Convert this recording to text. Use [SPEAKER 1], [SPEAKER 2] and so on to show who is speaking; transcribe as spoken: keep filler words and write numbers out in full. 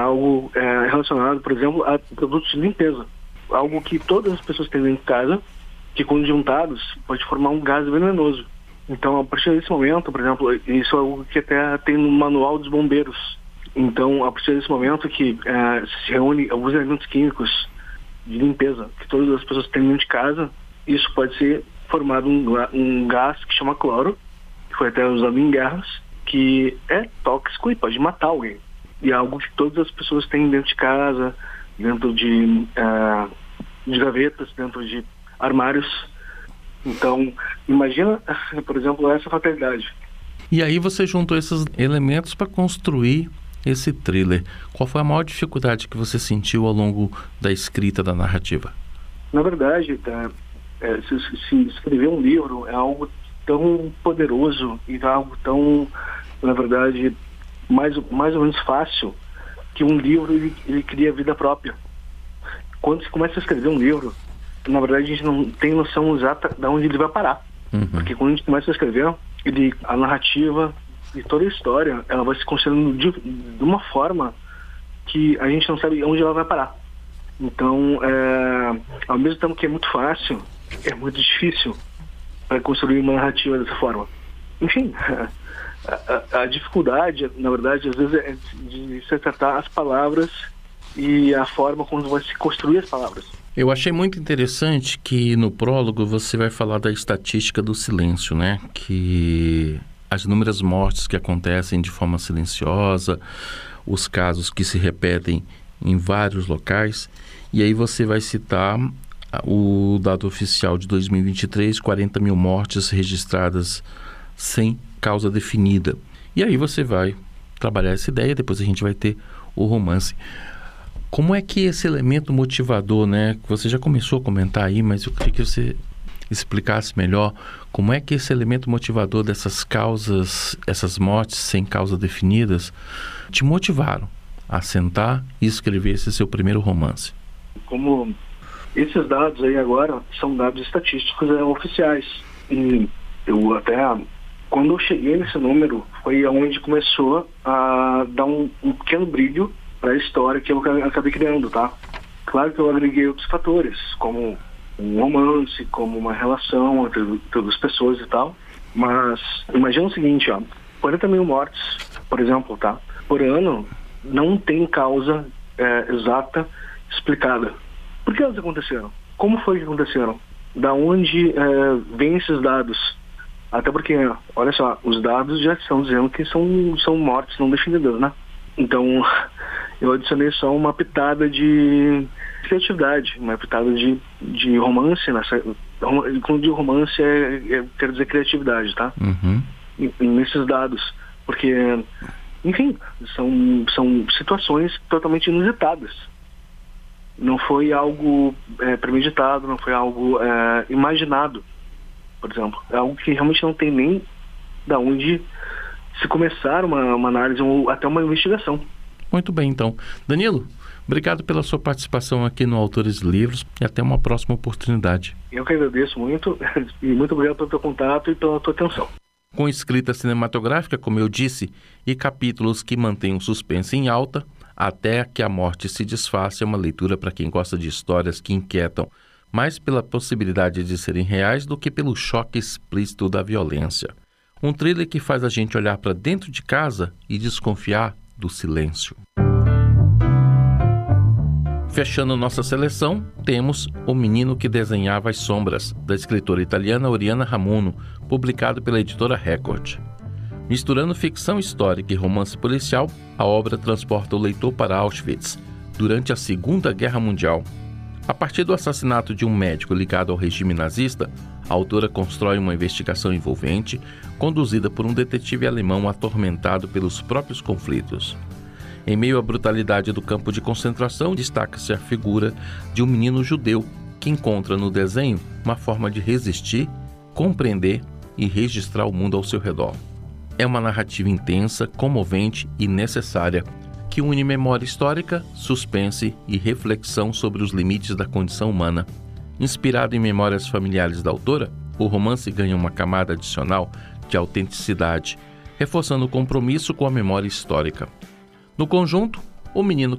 [SPEAKER 1] algo é, relacionado, por exemplo, a produtos de limpeza. Algo que todas as pessoas têm dentro de casa, que quando juntados pode formar um gás venenoso. Então, a partir desse momento, por exemplo, isso é algo que até tem no manual dos bombeiros. Então, a partir desse momento que é, se reúne alguns elementos químicos de limpeza que todas as pessoas têm dentro de casa, isso pode ser formado um, um gás que chama cloro, que foi até usado em guerras, que é tóxico e pode matar alguém. E é algo que todas as pessoas têm dentro de casa, dentro de, uh, de gavetas, dentro de armários. Então, imagina, por exemplo, essa fatalidade.
[SPEAKER 2] E aí você juntou esses elementos para construir esse thriller. Qual foi a maior dificuldade que você sentiu ao longo da escrita da narrativa?
[SPEAKER 1] Na verdade, tá, é, se, se escrever um livro é algo tão poderoso e algo tão, na verdade, mais, mais ou menos fácil, que um livro ele, ele cria vida própria. Quando se começa a escrever um livro, na verdade a gente não tem noção exata de onde ele vai parar. Uhum. Porque quando a gente começa a escrever, ele, a narrativa e toda a história, ela vai se construindo de, de uma forma que a gente não sabe onde ela vai parar. Então, é, ao mesmo tempo que é muito fácil, é muito difícil para construir uma narrativa dessa forma. Enfim, a, a, a dificuldade, na verdade, às vezes é de se tratar as palavras e a forma como vai se construir as palavras.
[SPEAKER 2] Eu achei muito interessante que no prólogo você vai falar da estatística do silêncio, né? Que as inúmeras mortes que acontecem de forma silenciosa, os casos que se repetem em vários locais, e aí você vai citar o dado oficial de dois mil e vinte e três, quarenta mil mortes registradas sem causa definida. E aí você vai trabalhar essa ideia, depois a gente vai ter o romance. Como é que esse elemento motivador, né, que você já começou a comentar aí, mas eu queria que você explicasse melhor, como é que esse elemento motivador dessas causas, essas mortes sem causa definidas, te motivaram a sentar e escrever esse seu primeiro romance?
[SPEAKER 1] Como esses dados aí agora são dados estatísticos é, oficiais. E eu até, quando eu cheguei nesse número, foi onde começou a dar um, um pequeno brilho para a história que eu acabei criando, tá? Claro que eu agreguei outros fatores, como um romance, como uma relação entre, entre duas pessoas e tal, mas imagina o seguinte, ó, quarenta mil mortes, por exemplo, tá? Por ano, não tem causa é, exata explicada. Por que elas aconteceram? Como foi que aconteceram? Da onde é, vêm esses dados? Até porque, olha só, os dados já estão dizendo que são, são mortes não definidas, né? Então, eu adicionei só uma pitada de criatividade, uma pitada de, de romance. Nessa, quando digo romance, é, é, quer dizer criatividade, tá?
[SPEAKER 2] Uhum.
[SPEAKER 1] Nesses dados. Porque, enfim, são, são situações totalmente inusitadas. Não foi algo é, premeditado, não foi algo é, imaginado, por exemplo. É algo que realmente não tem nem da onde se começar uma, uma análise ou até uma investigação.
[SPEAKER 2] Muito bem, então. Danilo, obrigado pela sua participação aqui no Autores Livros e até uma próxima oportunidade.
[SPEAKER 1] Eu que agradeço muito e muito obrigado pelo teu contato e pela tua atenção.
[SPEAKER 2] Com escrita cinematográfica, como eu disse, e capítulos que mantêm o suspense em alta, até que a morte se desfaça, é uma leitura para quem gosta de histórias que inquietam mais pela possibilidade de serem reais do que pelo choque explícito da violência. Um thriller que faz a gente olhar para dentro de casa e desconfiar do silêncio. Fechando nossa seleção, temos O Menino que Desenhava as Sombras, da escritora italiana Oriana Ramuno, publicado pela editora Record. Misturando ficção histórica e romance policial, a obra transporta o leitor para Auschwitz, durante a Segunda Guerra Mundial. A partir do assassinato de um médico ligado ao regime nazista, a autora constrói uma investigação envolvente, conduzida por um detetive alemão atormentado pelos próprios conflitos. Em meio à brutalidade do campo de concentração, destaca-se a figura de um menino judeu que encontra no desenho uma forma de resistir, compreender e registrar o mundo ao seu redor. É uma narrativa intensa, comovente e necessária, que une memória histórica, suspense e reflexão sobre os limites da condição humana. Inspirado em memórias familiares da autora, o romance ganha uma camada adicional de autenticidade, reforçando o compromisso com a memória histórica. No conjunto, O Menino